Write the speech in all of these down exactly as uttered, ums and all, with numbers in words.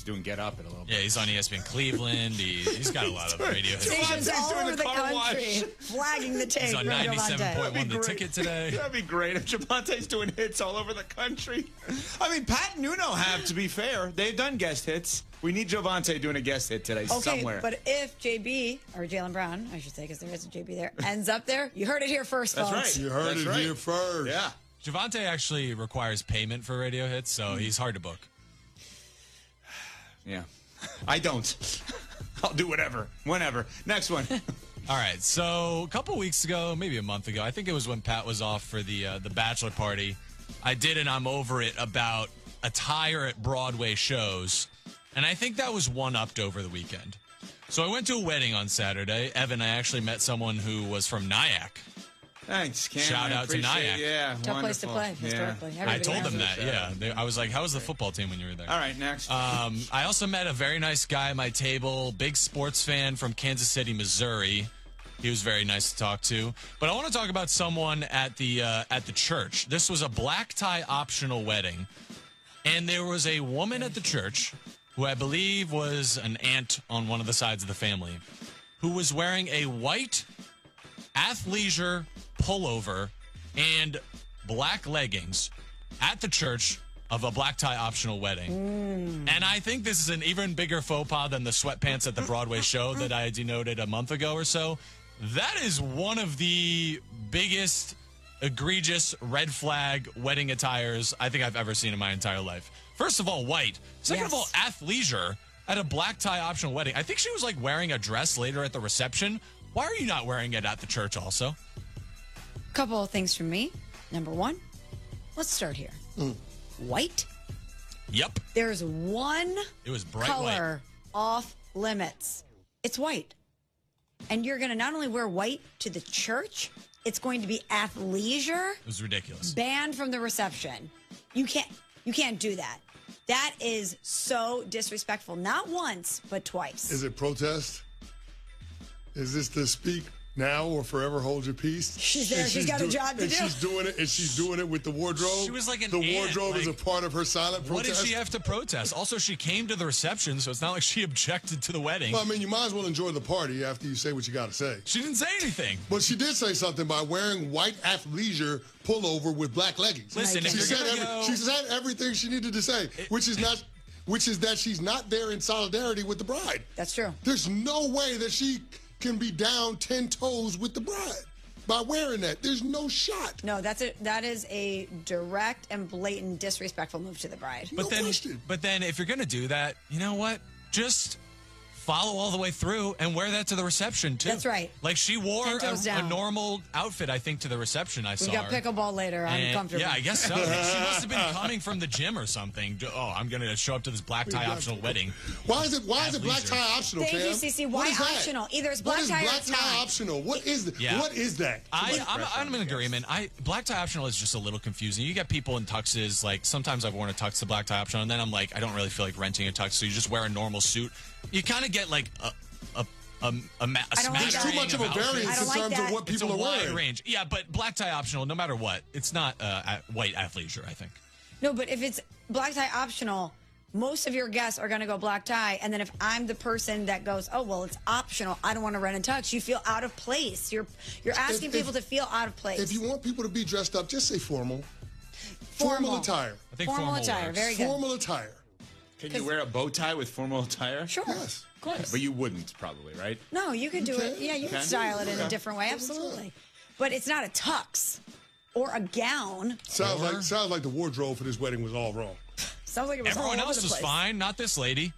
He's doing Get Up in a little bit. Yeah, he's on E S P N Cleveland. He, he's got a lot of radio hits. Stations all doing over the the car country flagging the tape. He's on ninety-seven point one The great. Ticket today. That'd be great if Javonte's doing hits all over the country. I mean, Pat and Nuno have, to be fair. They've done guest hits. We need Javonte doing a guest hit today Okay, somewhere. but if J B, or Jaylen Brown, I should say, because there is a J B there, ends up there, you heard it here first, That's folks. right. You heard That's it right. here first. Yeah. Javonte actually requires payment for radio hits, so he's hard to book. Yeah. I don't. I'll do whatever, whenever. Next one. All right, so a couple weeks ago, maybe a month ago, I think it was when Pat was off for the uh, the bachelor party, I did an I'm Over It about attire at Broadway shows, and I think that was one-upped over the weekend. So I went to a wedding on Saturday. Evan, I actually met someone who was from Nyack. Thanks, Cam. Shout I out to appreciate- Nyack. Yeah, Tough place to wonderful. play, historically. Yeah. I Everybody told knows them it. that, yeah. They, I was like, how was the football team when you were there? All right, next. Um, I also met a very nice guy at my table, big sports fan from Kansas City, Missouri. He was very nice to talk to. But I want to talk about someone at the uh, at the church. This was a black tie optional wedding, and there was a woman at the church who I believe was an aunt on one of the sides of the family, who was wearing a white athleisure pullover and black leggings at the church of a black tie optional wedding. Mm. And I think this is an even bigger faux pas than the sweatpants at the Broadway show that I denoted a month ago or so. That is one of the biggest, egregious red flag wedding attires I think I've ever seen in my entire life. First of all, white. Second Yes. of all, athleisure at a black tie optional wedding. I think she was like wearing a dress later at the reception. Why are you not wearing it at the church also? Couple of things from me. Number one, let's start here. Mm. White. Yep. There's one It was bright color off limits. It's white. And you're going to not only wear white to the church, it's going to be athleisure, It was ridiculous. banned from the reception. You can't you can't do that. That is so disrespectful. Not once, but twice. Is it protest? Is this to speak now or forever hold your peace? She's there. And She's got a job to and do. she's doing it. And she's doing it with the wardrobe. She was like an the ant, wardrobe is a like- part of her silent What protest. did she have to protest? Also, she came to the reception, so it's not like she objected to the wedding. Well, I mean, you might as well enjoy the party after you say what you got to say. She didn't say anything. But she did say something by wearing white athleisure pullover with black leggings. Listen, if she you're said gonna every, go- she said everything she needed to say, which is not, which is that she's not there in solidarity with the bride. That's true. There's no way that she can be down ten toes with the bride by wearing that. There's no shot. No, that's a that is a direct and blatant disrespectful move to the bride. No But then, question. but then, if you're gonna do that, you know what? Just follow all the way through and wear that to the reception too. That's right. Like she wore Ten a, toes a down. normal outfit, I think, to the reception. I We saw got her. pickleball later. I'm And- comfortable. Yeah, I guess so. She must have been coming from the gym or something. Oh, I'm gonna show up to this black tie optional wedding. Why is it? Why is it black Athleisure. tie optional? Thank Cam? you, Cece. What Why is that? optional? Either it's What black is tie or black it's tie not. optional? What is the, Yeah. What is that? I, I'm, preference, I'm in I guess. agreement. I black tie optional is just a little confusing. You get people in tuxes. Like sometimes I've worn a tux to black tie optional, and then I'm like, I don't really feel like renting a tux, so you just wear a normal suit. You kind of get like a a a, a, ma- a I don't like There's that. too smattering much of a outfits. I variance don't in like terms that. of what It's a people are wide wearing. range. Yeah, but black tie optional, no matter what, it's not uh, a- white athleisure, I think. No, but if it's black tie optional, most of your guests are going to go black tie. And then if I'm the person that goes, oh, well, it's optional, I don't want to rent a tux, you feel out of place. You're you're asking If- if- people to feel out of place. If you want people to be dressed up, just say formal. Formal. attire. I think Formal formal, attire, works. very good. Formal attire. Can you wear a bow tie with formal attire? Sure. Yes. Of course. But you wouldn't, probably, right? No, you could do it. can. Yeah, you You can can. style it in a Okay. different way. Absolutely. But it's not a tux or a gown. Sounds Or- like sounds like the wardrobe for this wedding was all wrong. Sounds like it was Everyone all else over the was place. fine, not this lady.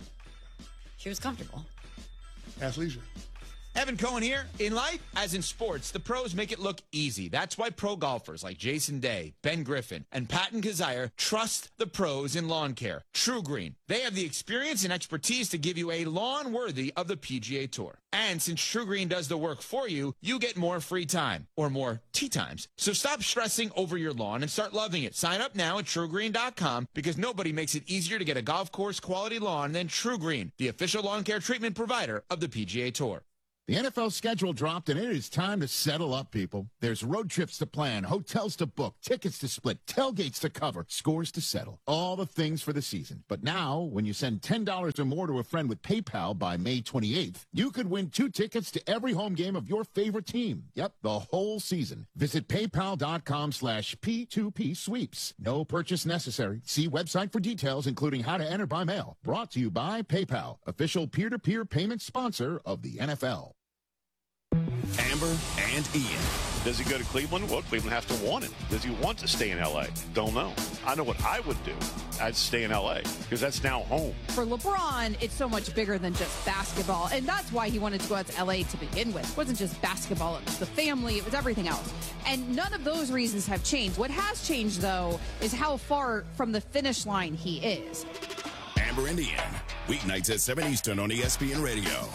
She was comfortable. Athleisure. Evan Cohen here. In life, as in sports, the pros make it look easy. That's why pro golfers like Jason Day, Ben Griffin, and Patton Kazire trust the pros in lawn care. True Green. They have the experience and expertise to give you a lawn worthy of the P G A Tour. And since True Green does the work for you, you get more free time, or more tee times. So stop stressing over your lawn and start loving it. Sign up now at true green dot com because nobody makes it easier to get a golf course quality lawn than True Green, the official lawn care treatment provider of the P G A Tour. The N F L schedule dropped, and it is time to settle up, people. There's road trips to plan, hotels to book, tickets to split, tailgates to cover, scores to settle. All the things for the season. But now, when you send ten dollars or more to a friend with PayPal by May twenty-eighth, you could win two tickets to every home game of your favorite team. Yep, the whole season. Visit paypal.com slash P2P sweeps. No purchase necessary. See website for details, including how to enter by mail. Brought to you by PayPal, official peer-to-peer payment sponsor of the N F L. Amber and Ian. Does he go to Cleveland? Well, Cleveland has to want him. Does he want to stay in L A? Don't know. I know what I would do. I'd stay in L A because that's now home. For LeBron, it's so much bigger than just basketball, and that's why he wanted to go out to L A to begin with. It wasn't just basketball, it was the family, it was everything else. And none of those reasons have changed. What has changed, though, is how far from the finish line he is. Amber and Ian, weeknights at seven Eastern on E S P N Radio.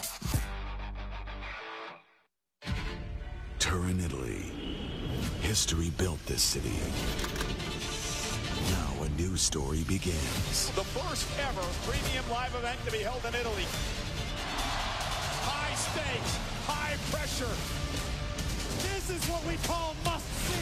Turin, Italy. History built this city. Now a new story begins. The first ever premium live event to be held in Italy. High stakes, high pressure. This is what we call must see.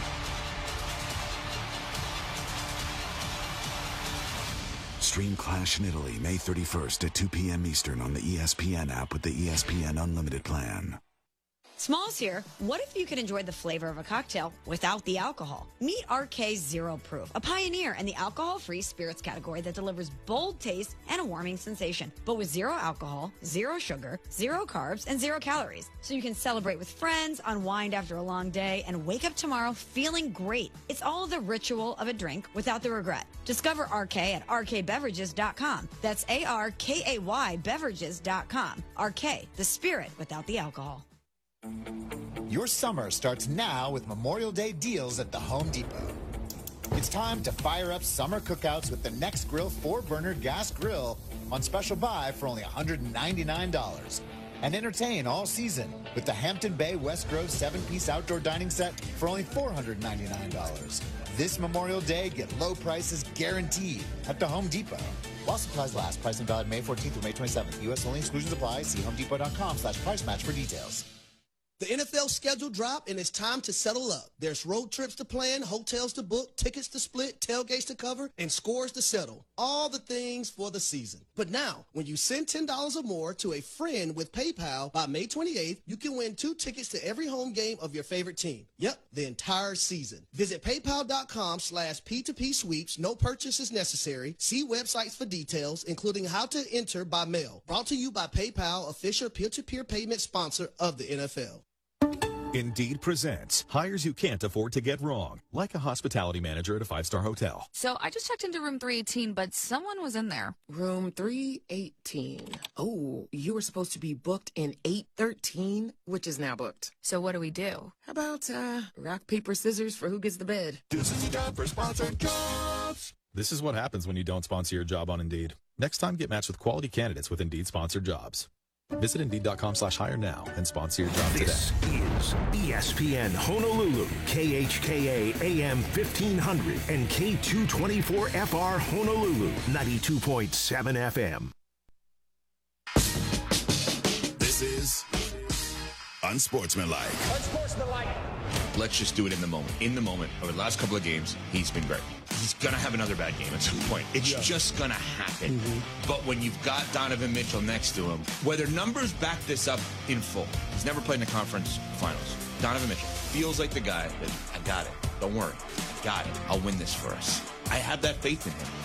Stream Clash in Italy May thirty-first at two p.m. Eastern on the E S P N app with the E S P N Unlimited plan. Smalls here. What if you could enjoy the flavor of a cocktail without the alcohol? Meet R K Zero Proof, a pioneer in the alcohol-free spirits category that delivers bold taste and a warming sensation, but with zero alcohol, zero sugar, zero carbs, and zero calories. So you can celebrate with friends, unwind after a long day, and wake up tomorrow feeling great. It's all the ritual of a drink without the regret. Discover R K at R K beverages dot com. That's A R K A Y beverages dot com. R K, the spirit without the alcohol. Your summer starts now with Memorial Day deals at the Home Depot. It's time to fire up summer cookouts with the Next Grill four burner gas grill on special buy for only one hundred ninety-nine dollars. And entertain all season with the Hampton Bay West Grove seven piece outdoor dining set for only four hundred ninety-nine dollars. This Memorial Day, get low prices guaranteed at the Home Depot. While supplies last, pricing valid May fourteenth through May twenty-seventh. U S only, exclusions apply. See homedepot.com slash price match for details. The N F L schedule dropped, and it's time to settle up. There's road trips to plan, hotels to book, tickets to split, tailgates to cover, and scores to settle. All the things for the season. But now, when you send ten dollars or more to a friend with PayPal by May twenty-eighth, you can win two tickets to every home game of your favorite team. Yep, the entire season. Visit paypal.com slash P2P sweeps. No purchase is necessary. See websites for details, including how to enter by mail. Brought to you by PayPal, official peer-to-peer payment sponsor of the N F L. Indeed presents hires you can't afford to get wrong, like a hospitality manager at a five-star hotel. So I just checked into room three eighteen, but someone was in there. Room three eighteen. Oh, you were supposed to be booked in eight thirteen, which is now booked. So what do we do? How about uh, rock, paper, scissors for who gets the bed? This is a job for sponsored jobs. This is what happens when you don't sponsor your job on Indeed. Next time, get matched with quality candidates with Indeed sponsored jobs. Visit Indeed.com slash hire now and sponsor your job this today. This is E S P N Honolulu, K H K A A M fifteen hundred and K two twenty-four F R Honolulu, ninety-two point seven F M. This is Unsportsmanlike. Unsportsmanlike. Let's just do it in the moment. In the moment, over the last couple of games, he's been great. He's going to have another bad game at some point. It's yeah. just going to happen. Mm-hmm. But when you've got Donovan Mitchell next to him, whether numbers back this up in full, he's never played in the conference finals. Donovan Mitchell feels like the guy that, I got it. Don't worry. I got it. I'll win this for us. I have that faith in him.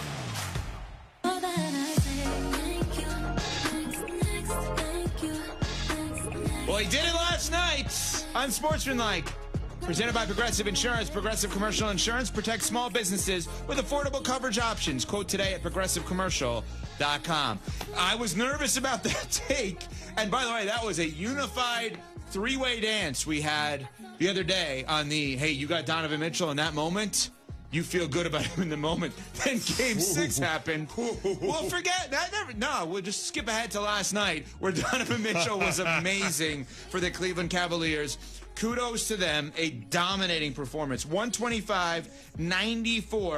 Well, he did it last night. Unsportsmanlike. Presented by Progressive Insurance. Progressive Commercial Insurance protects small businesses with affordable coverage options. Quote today at progressive commercial dot com. I was nervous about that take. And by the way, that was a unified three-way dance we had the other day on the, hey, you got Donovan Mitchell in that moment. You feel good about him in the moment. Then game six happened. We'll forget that. Never, no, we'll just skip ahead to last night where Donovan Mitchell was amazing for the Cleveland Cavaliers. Kudos to them. A dominating performance. one twenty-five ninety-four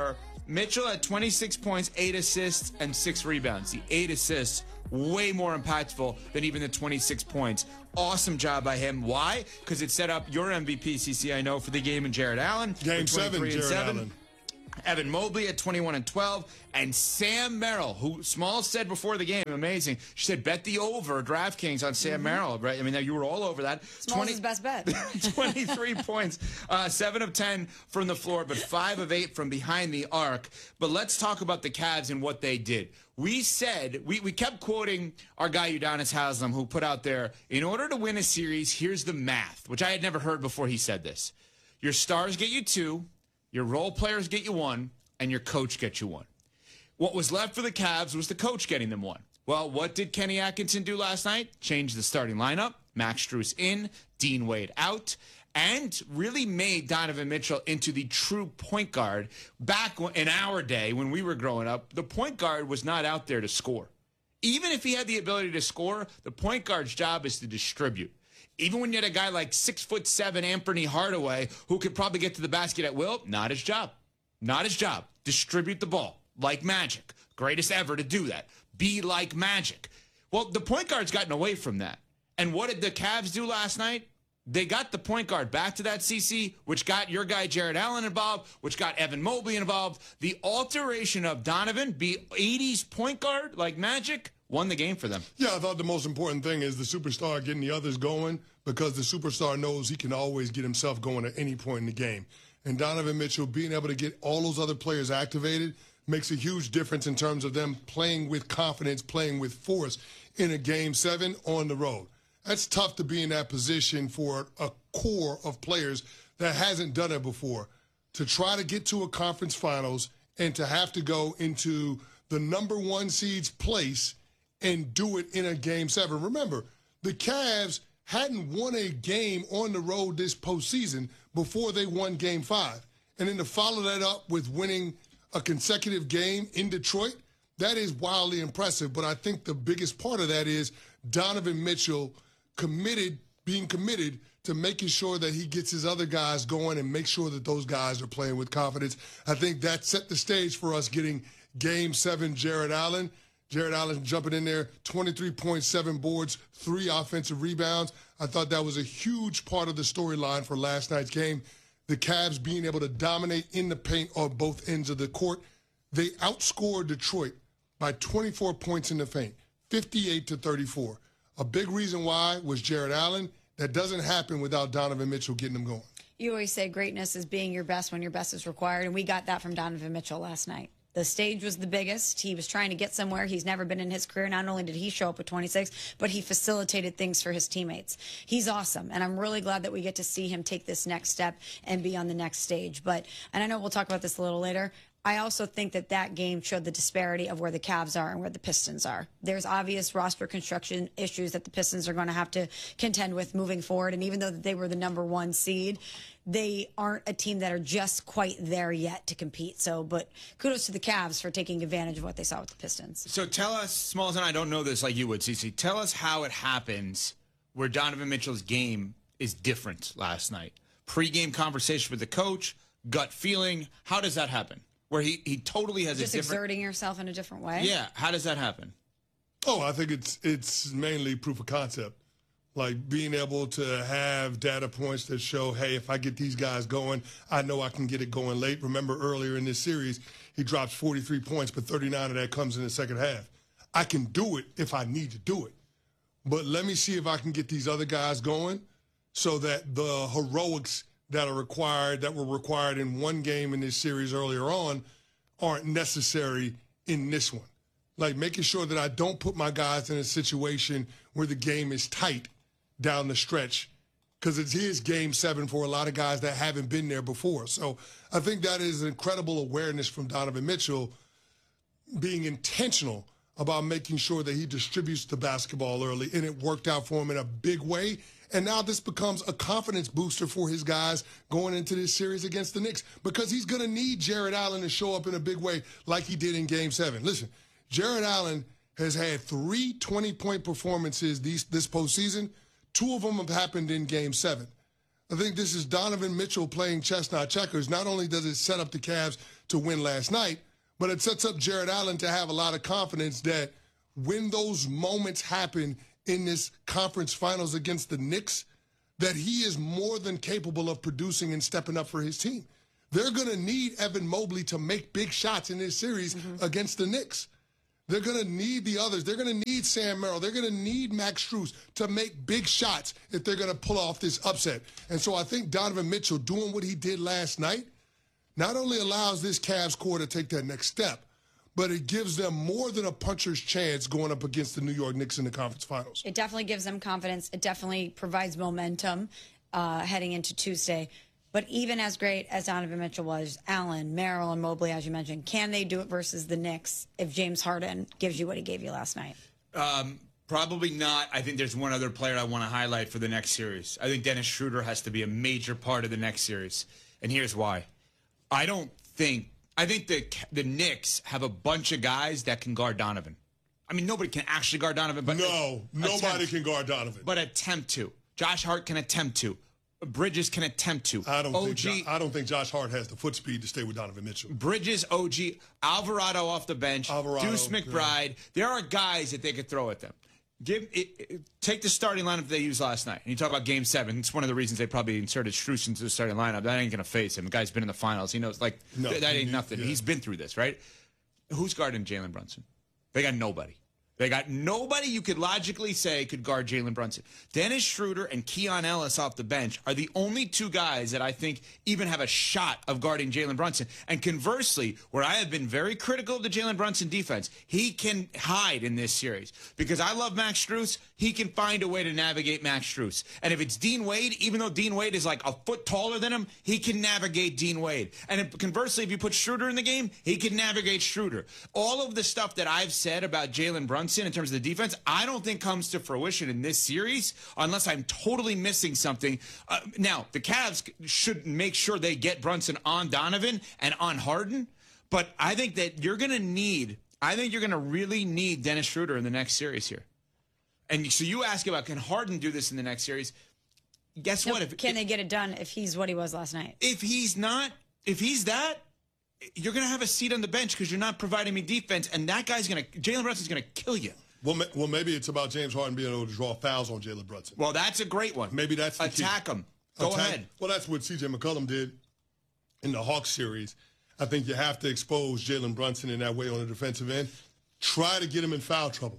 Mitchell had twenty-six points, eight assists, and six rebounds. The eight assists, way more impactful than even the twenty-six points. Awesome job by him. Why? Because it set up your M V P, C C, I know, for the game in Jared Allen. Game seven, Jared seven. Allen. Evan Mobley at twenty-one and twelve, and Sam Merrill, who Small said before the game, amazing. She said, bet the over DraftKings on Sam mm-hmm. Merrill, right? I mean, you were all over that. Small's his best bet. twenty-three points, uh, seven of ten from the floor, but five of eight from behind the arc. But let's talk about the Cavs and what they did. We said, we, we kept quoting our guy Udonis Haslem, who put out there, in order to win a series, here's the math, which I had never heard before he said this. Your stars get you two, your role players get you one, and your coach gets you one. What was left for the Cavs was the coach getting them one. Well, what did Kenny Atkinson do last night? Change the starting lineup. Max Strus in, Dean Wade out, and really made Donovan Mitchell into the true point guard. Back in our day, when we were growing up, the point guard was not out there to score. Even if he had the ability to score, the point guard's job is to distribute. Even when you had a guy like six foot seven Anthony Hardaway who could probably get to the basket at will, not his job. Not his job. Distribute the ball like magic. Greatest ever to do that. Be like magic. Well, the point guard's gotten away from that. And what did the Cavs do last night? They got the point guard back to that C C, which got your guy Jared Allen involved, which got Evan Mobley involved. The alteration of Donovan, be eighties point guard like magic, won the game for them. Yeah, I thought the most important thing is the superstar getting the others going, because the superstar knows he can always get himself going at any point in the game. And Donovan Mitchell being able to get all those other players activated makes a huge difference in terms of them playing with confidence, playing with force in a game seven on the road. That's tough to be in that position for a core of players that hasn't done it before. To try to get to a conference finals and to have to go into the number one seed's place and do it in a game seven. Remember, the Cavs hadn't won a game on the road this postseason before they won game five. And then to follow that up with winning a consecutive game in Detroit, that is wildly impressive. But I think the biggest part of that is Donovan Mitchell committed, being committed to making sure that he gets his other guys going and make sure that those guys are playing with confidence. I think that set the stage for us getting game seven Jared Allen. Jared Allen jumping in there, twenty-three point seven boards, three offensive rebounds. I thought that was a huge part of the storyline for last night's game. The Cavs being able to dominate in the paint on both ends of the court. They outscored Detroit by twenty-four points in the paint, fifty-eight to thirty-four. A big reason why was Jared Allen. That doesn't happen without Donovan Mitchell getting them going. You always say greatness is being your best when your best is required, and we got that from Donovan Mitchell last night. The stage was the biggest. He was trying to get somewhere he's never been in his career. Not only did he show up with twenty-six, but he facilitated things for his teammates. He's awesome, and I'm really glad that we get to see him take this next step and be on the next stage. But, and I know we'll talk about this a little later, I also think that that game showed the disparity of where the Cavs are and where the Pistons are. There's obvious roster construction issues that the Pistons are going to have to contend with moving forward. And even though they were the number one seed, they aren't a team that are just quite there yet to compete. So, but kudos to the Cavs for taking advantage of what they saw with the Pistons. So tell us, Smalls, and I don't know this like you would, Cece, tell us how it happens where Donovan Mitchell's game is different last night. Pre-game conversation with the coach, gut feeling. How does that happen? Where he, he totally has just a different... exerting yourself in a different way? Yeah. How does that happen? Oh, I think it's it's mainly proof of concept. Like being able to have data points that show, hey, if I get these guys going, I know I can get it going late. Remember earlier in this series, he drops forty-three points, but thirty-nine of that comes in the second half. I can do it if I need to do it. But let me see if I can get these other guys going so that the heroics that are required, that were required in one game in this series earlier on, aren't necessary in this one. Like making sure that I don't put my guys in a situation where the game is tight down the stretch, because it's his game seven for a lot of guys that haven't been there before. So I think that is an incredible awareness from Donovan Mitchell, being intentional about making sure that he distributes the basketball early, and it worked out for him in a big way. And now this becomes a confidence booster for his guys going into this series against the Knicks, because he's going to need Jared Allen to show up in a big way like he did in Game seven. Listen, Jared Allen has had three twenty-point performances these, this postseason. Two of them have happened in Game seven. I think this is Donovan Mitchell playing chess, not checkers. Not only does it set up the Cavs to win last night, but it sets up Jared Allen to have a lot of confidence that when those moments happen in this conference finals against the Knicks, that he is more than capable of producing and stepping up for his team. They're going to need Evan Mobley to make big shots in this series mm-hmm. against the Knicks. They're going to need the others. They're going to need Sam Merrill. They're going to need Max Strus to make big shots if they're going to pull off this upset. And so I think Donovan Mitchell doing what he did last night not only allows this Cavs core to take that next step, but it gives them more than a puncher's chance going up against the New York Knicks in the conference finals. It definitely gives them confidence. It definitely provides momentum uh, heading into Tuesday. But even as great as Donovan Mitchell was, Allen, Merrill, and Mobley, as you mentioned, can they do it versus the Knicks if James Harden gives you what he gave you last night? Um, probably not. I think there's one other player I want to highlight for the next series. I think Dennis Schroeder has to be a major part of the next series. And here's why. I don't think – I think the, the Knicks have a bunch of guys that can guard Donovan. I mean, nobody can actually guard Donovan. But No, nobody attempt, can guard Donovan. But attempt to. Josh Hart can attempt to. Bridges can attempt to. I don't, O G, think, I don't think Josh Hart has the foot speed to stay with Donovan Mitchell. Bridges, O G, Alvarado off the bench, Alvarado, Deuce McBride. Yeah. There are guys that they could throw at them. Give it, it, Take the starting lineup they used last night. And you talk about Game Seven. It's one of the reasons they probably inserted Strus into the starting lineup. That ain't gonna face him. The guy's been in the finals. He knows like no, th- that ain't nothing. Yeah. He's been through this, right? Who's guarding Jalen Brunson? They got nobody. They got nobody you could logically say could guard Jalen Brunson. Dennis Schroeder and Keon Ellis off the bench are the only two guys that I think even have a shot of guarding Jalen Brunson. And conversely, where I have been very critical of the Jalen Brunson defense, he can hide in this series. Because I love Max Strus, he can find a way to navigate Max Strus. And if it's Dean Wade, even though Dean Wade is like a foot taller than him, he can navigate Dean Wade. And if, conversely, if you put Schroeder in the game, he can navigate Schroeder. All of the stuff that I've said about Jalen Brunson in terms of the defense, I don't think comes to fruition in this series unless I'm totally missing something. Uh, now, the Cavs should make sure they get Brunson on Donovan and on Harden, but I think that you're going to need, I think you're going to really need Dennis Schroeder in the next series here. And so you ask about, can Harden do this in the next series? Guess no, what? If, can if, they get it done if he's what he was last night? If he's not, if he's that, you're going to have a seat on the bench because you're not providing me defense, and that guy's going to, Jalen Brunson's going to kill you. Well, well, maybe it's about James Harden being able to draw fouls on Jalen Brunson. Well, that's a great one. Maybe that's the Attack key. him. Go Attack, ahead. Well, that's what C J McCollum did in the Hawks series. I think you have to expose Jalen Brunson in that way on the defensive end. Try to get him in foul trouble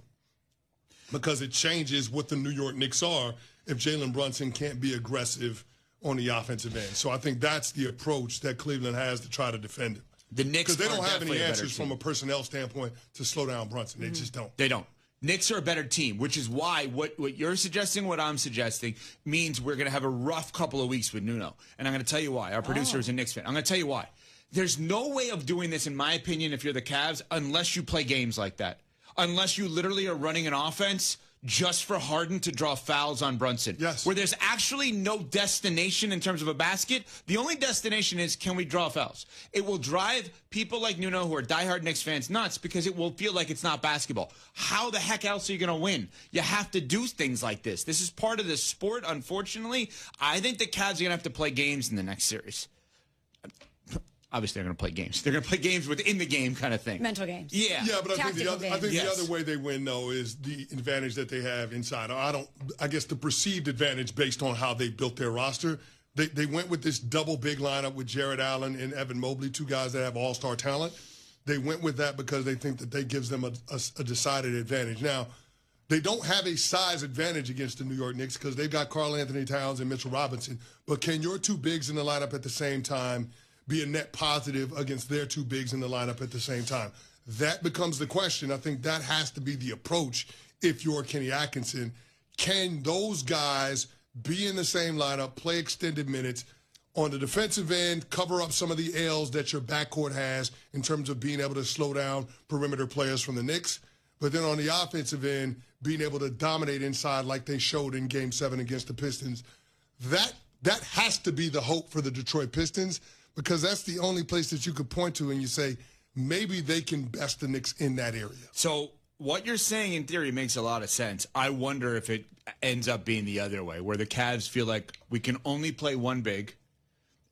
because it changes what the New York Knicks are if Jalen Brunson can't be aggressive on the offensive end. So I think that's the approach that Cleveland has to try to defend him. The Knicks because they don't have any answers team. from a personnel standpoint to slow down Brunson. They mm-hmm. just don't. They don't. Knicks are a better team, which is why what, what you're suggesting, what I'm suggesting, means we're going to have a rough couple of weeks with Nuno. And I'm going to tell you why. Our producer oh. is a Knicks fan. I'm going to tell you why. There's no way of doing this, in my opinion, if you're the Cavs, unless you play games like that. Unless you literally are running an offense just for Harden to draw fouls on Brunson. Yes. Where there's actually no destination in terms of a basket. The only destination is, can we draw fouls? It will drive people like Nuno, who are diehard Knicks fans, nuts because it will feel like it's not basketball. How the heck else are you going to win? You have to do things like this. This is part of the sport, unfortunately. I think the Cavs are going to have to play games in the next series. Obviously, they're going to play games. They're going to play games within the game kind of thing. Mental games. Yeah. Yeah, but I think, the other, I think yes. the other way they win, though, is the advantage that they have inside. I don't. I guess the perceived advantage based on how they built their roster. They, they went with this double big lineup with Jared Allen and Evan Mobley, two guys that have all-star talent. They went with that because they think that that gives them a, a, a decided advantage. Now, they don't have a size advantage against the New York Knicks because they've got Karl Anthony Towns and Mitchell Robinson. But can your two bigs in the lineup at the same time be a net positive against their two bigs in the lineup at the same time? That becomes the question. I think that has to be the approach if you're Kenny Atkinson. Can those guys be in the same lineup, play extended minutes, on the defensive end, cover up some of the L's that your backcourt has in terms of being able to slow down perimeter players from the Knicks, but then on the offensive end, being able to dominate inside like they showed in Game seven against the Pistons? That that has to be the hope for the Detroit Pistons, because that's the only place that you could point to and you say, maybe they can best the Knicks in that area. So what you're saying in theory makes a lot of sense. I wonder if it ends up being the other way, where the Cavs feel like we can only play one big,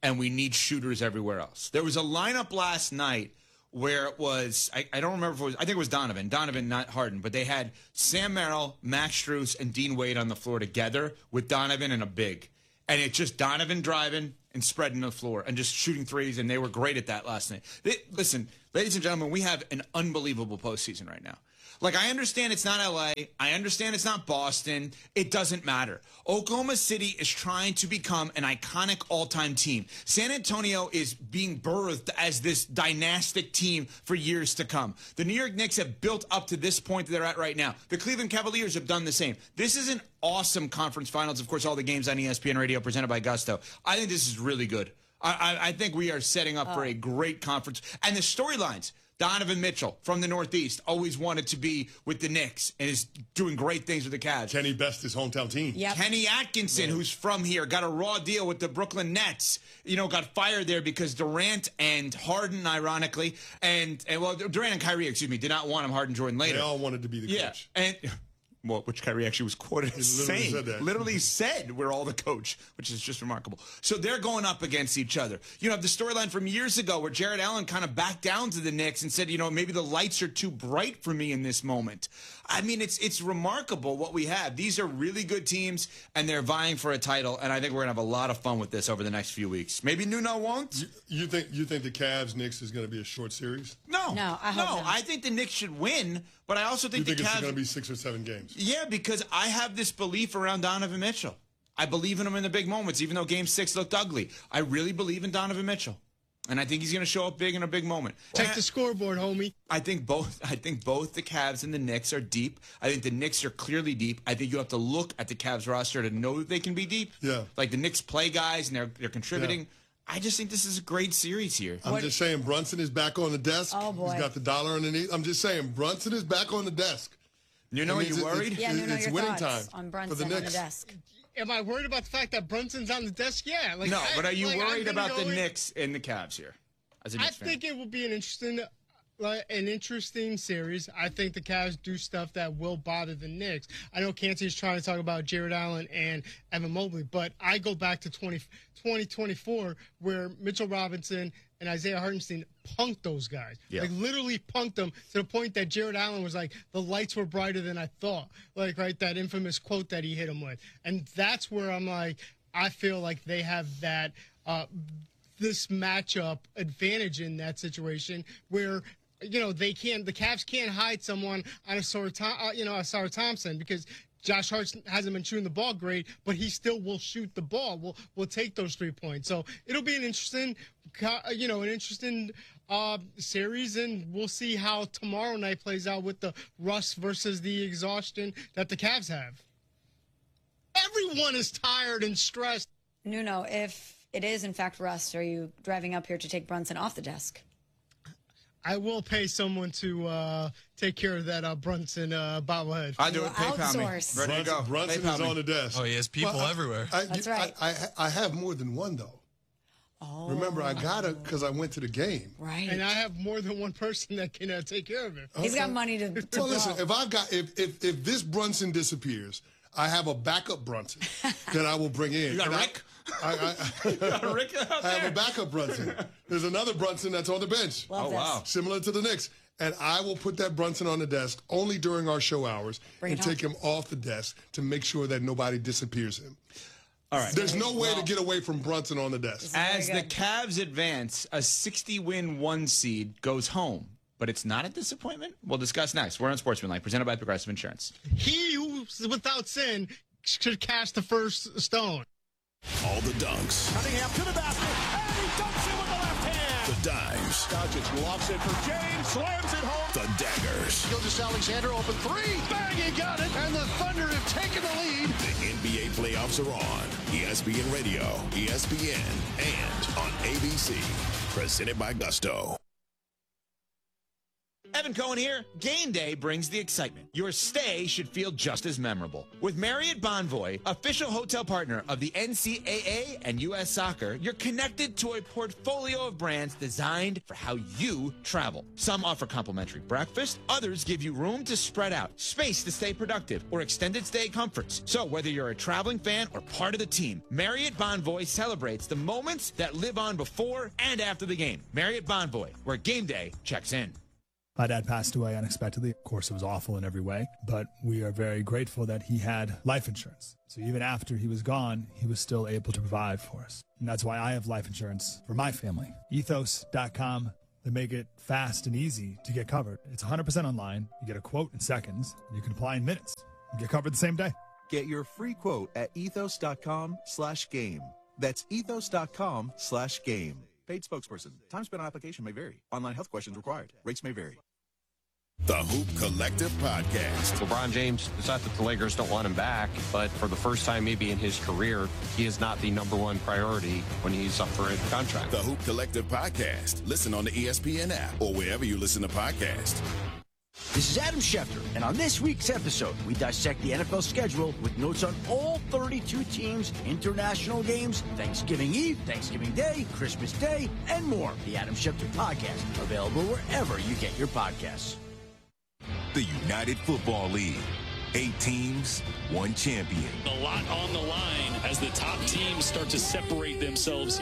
and we need shooters everywhere else. There was a lineup last night where it was, I, I don't remember if it was, I think it was Donovan. Donovan, not Harden. But they had Sam Merrill, Max Strus, and Dean Wade on the floor together with Donovan and a big. And it's just Donovan driving and spreading the floor and just shooting threes, and they were great at that last night. They, listen, ladies and gentlemen, we have an unbelievable postseason right now. Like, I understand it's not L A. I understand it's not Boston. It doesn't matter. Oklahoma City is trying to become an iconic all-time team. San Antonio is being birthed as this dynastic team for years to come. The New York Knicks have built up to this point that they're at right now. The Cleveland Cavaliers have done the same. This is an awesome conference finals. Of course, all the games on E S P N Radio presented by Gusto. I think this is really good. I, I, I think we are setting up oh. for a great conference. And the storylines. Donovan Mitchell from the Northeast always wanted to be with the Knicks and is doing great things with the Cavs. Kenny Best, his hometown team. Yep. Kenny Atkinson, yeah. who's from here, got a raw deal with the Brooklyn Nets. You know, got fired there because Durant and Harden, ironically, and, and well, Durant and Kyrie, excuse me, did not want him, Harden, Jordan later. They all wanted to be the yeah. coach. And well, which Kyrie actually was quoted as saying, said that. literally said, we're all the coach, which is just remarkable. So they're going up against each other. You know, the storyline from years ago where Jared Allen kind of backed down to the Knicks and said, you know, maybe the lights are too bright for me in this moment. I mean, it's it's remarkable what we have. These are really good teams, and they're vying for a title, and I think we're going to have a lot of fun with this over the next few weeks. Maybe Nuno won't. You, you think you think the Cavs-Knicks is going to be a short series? No. No, I hope no, not. I think the Knicks should win, but I also think you think the Cavs... it's going to be six or seven games? Yeah, because I have this belief around Donovan Mitchell. I believe in him in the big moments, even though Game six looked ugly. I really believe in Donovan Mitchell. And I think he's going to show up big in a big moment. Check the scoreboard, homie. I think both I think both the Cavs and the Knicks are deep. I think the Knicks are clearly deep. I think you have to look at the Cavs roster to know that they can be deep. Yeah. Like the Knicks play guys and they're they're contributing. Yeah. I just think this is a great series here. I'm what? just saying Brunson is back on the desk. Oh, boy. He's got the dollar underneath. I'm just saying Brunson is back on the desk. You know, are you worried? It, it, yeah, you know it's your winning thoughts time on Brunson for the on Knicks. the desk. Am I worried about the fact that Brunson's on the desk? Yeah. Like, no, I, but are you like, worried about the in, Knicks and the Cavs here? As a I Knicks fan? think it will be an interesting, like, an interesting series. I think the Cavs do stuff that will bother the Knicks. I know Canty's trying to talk about Jared Allen and Evan Mobley, but I go back to twenty twenty-four where Mitchell Robinson and Isaiah Hartenstein punked those guys. Yeah. Like, literally punked them to the point that Jared Allen was like, the lights were brighter than I thought. Like, right, that infamous quote that he hit him with. And that's where I'm like, I feel like they have that uh, this matchup advantage in that situation where, you know, they can't, the Cavs can't hide someone on a sort of, uh, you know, a Sarah Thompson because Josh Hart hasn't been shooting the ball great, but he still will shoot the ball. Will will take those three points. So it'll be an interesting, you know, an interesting uh, series, and we'll see how tomorrow night plays out with the rust versus the exhaustion that the Cavs have. Everyone is tired and stressed. Nuno, if it is in fact rust, are you driving up here to take Brunson off the desk? I will pay someone to uh, take care of that uh, Brunson uh, bobblehead. I do it. PayPal me. Outsource. Ready to go. Brunson PayPal is me. on the desk. Oh, he has people Well, I- everywhere. I, That's you- right. I, I, I have more than one, though. Oh. Remember, I got it because I went to the game. Right. And I have more than one person that can uh, take care of it. He's got money to, to Well, listen, blow. if I've got if, if if this Brunson disappears, I have a backup Brunson that I will bring in. You got a And I- Rick? I, I, You got a Rick out I have there? a backup Brunson. There's another Brunson that's on the bench. Love Oh, this. wow. Similar to the Knicks. And I will put that Brunson on the desk only during our show hours Bring and it take him off the desk to make sure that nobody disappears him. All right. There's no way to get away from Brunson on the desk. As Very the good. Cavs advance, a sixty-win one seed goes home. But it's not a disappointment? We'll discuss next. We're on Sportsmanlike, presented by Progressive Insurance. He who's without sin should cast the first stone. All the dunks, Cunningham to the basket, and he dunks it with the left hand. the dimes, Doncic lofts it for James, slams it home. the daggers, Gilgeous Alexander open three, bang, he got it, and the Thunder have taken the lead. the N B A playoffs are on. E S P N Radio, E S P N, and on A B C. Presented by Gusto. Evan Cohen here. Game day brings the excitement. Your stay should feel just as memorable. With Marriott Bonvoy, official hotel partner of the N C A A and U S Soccer, you're connected to a portfolio of brands designed for how you travel. Some offer complimentary breakfast, others give you room to spread out, space to stay productive, or extended stay comforts. So whether you're a traveling fan or part of the team, Marriott Bonvoy celebrates the moments that live on before and after the game. Marriott Bonvoy, where game day checks in. My dad passed away unexpectedly. Of course, it was awful in every way, but we are very grateful that he had life insurance. So even after he was gone, he was still able to provide for us. And that's why I have life insurance for my family. ethos dot com. They make it fast and easy to get covered. It's one hundred percent online. You get a quote in seconds. You can apply in minutes. You get covered the same day. Get your free quote at ethos dot com slash game. That's ethos dot com slash game. Paid spokesperson. Time spent on application may vary. Online health questions required. Rates may vary. The Hoop Collective Podcast. LeBron James, it's not that the Lakers don't want him back, but for the first time maybe in his career, he is not the number one priority when he's up for a contract. The Hoop Collective Podcast. Listen on the E S P N app or wherever you listen to podcasts. This is Adam Schefter, and on this week's episode, we dissect the N F L schedule with notes on all thirty-two teams, international games, Thanksgiving Eve, Thanksgiving Day, Christmas Day, and more. The Adam Schefter Podcast, available wherever you get your podcasts. The United Football League. Eight teams, one champion. A lot on the line as the top teams start to separate themselves.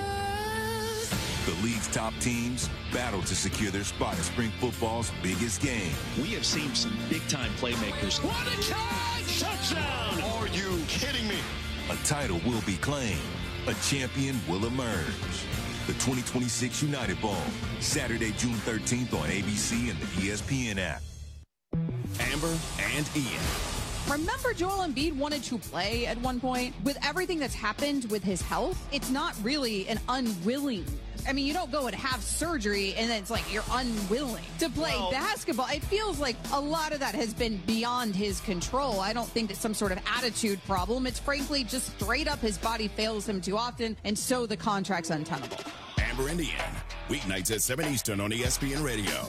The league's top teams battle to secure their spot in spring football's biggest game. We have seen some big-time playmakers. What a catch! Touchdown! Are you kidding me? A title will be claimed. A champion will emerge. The twenty twenty-six United Bowl, Saturday, June thirteenth on A B C and the E S P N app. Amber and Ian. Remember Joel Embiid wanted to play at one point? With everything that's happened with his health, it's not really an unwilling. I mean, you don't go and have surgery and then it's like you're unwilling to play well, basketball. It feels like a lot of that has been beyond his control. I don't think it's some sort of attitude problem. It's frankly just straight up his body fails him too often, and so the contract's untenable. Amber and Ian, weeknights at seven Eastern on E S P N Radio.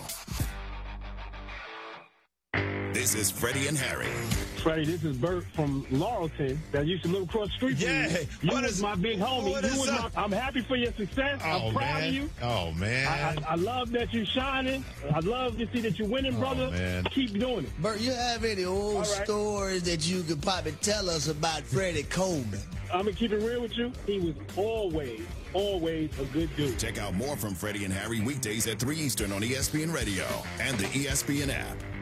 This is Freddie and Harry. Freddie, this is Bert from Laurelton that used to live across the street from yeah. you. You what was is, my big homie. What you is was my, I'm happy for your success. Oh, I'm proud man. of you. Oh, man. I, I, I love that you're shining. I love to see that you're winning, oh, brother. Man. Keep doing it. Bert, you have any old right. stories that you could probably tell us about Freddie Coleman? I'm going to keep it real with you. He was always, always a good dude. Check out more from Freddie and Harry weekdays at three Eastern on E S P N Radio and the E S P N app.